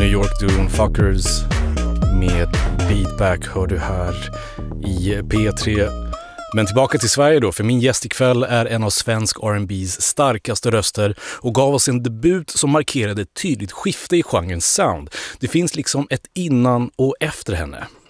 New York Doom Fuckers med Beatback hör du här i P3. Men tillbaka till Sverige då, för min gäst ikväll är en av svensk R&B's starkaste röster och gav oss en debut som markerade ett tydligt skifte i genrens sound. Det finns liksom ett innan och efter henne.